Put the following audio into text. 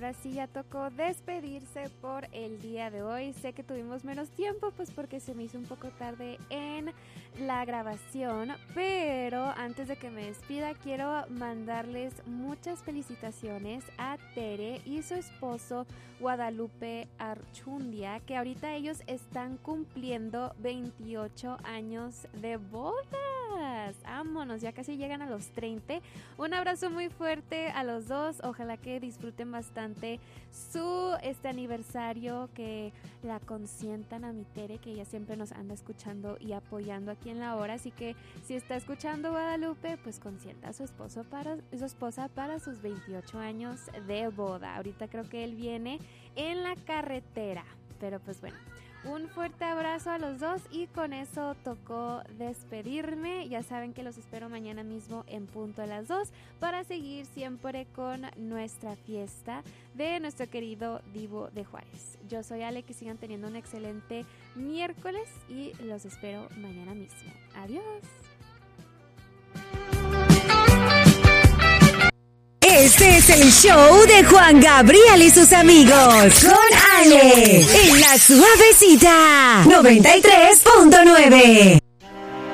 ahora sí ya tocó despedirse por el día de hoy. Sé que tuvimos menos tiempo, pues porque se me hizo un poco tarde en la grabación, pero antes de que me despida quiero mandarles muchas felicitaciones a Tere y su esposo Guadalupe Archundia, que ahorita ellos están cumpliendo 28 años de bodas. Vámonos, ya casi llegan a los 30. Un abrazo muy fuerte a los dos. Ojalá que disfruten bastante su aniversario, que la consientan a mi Tere, que ella siempre nos anda escuchando y apoyando aquí en la hora. Así que si está escuchando Guadalupe, pues consienta a su esposa para sus 28 años de boda. Ahorita creo que él viene en la carretera, pero pues bueno. Un fuerte abrazo a los dos y con eso tocó despedirme. Ya saben que los espero mañana mismo en punto a las 2 para seguir siempre con nuestra fiesta de nuestro querido Divo de Juárez. Yo soy Ale, que sigan teniendo un excelente miércoles y los espero mañana mismo. Adiós. Este es el show de Juan Gabriel y sus amigos. Con Ale. En la suavecita. 93.9.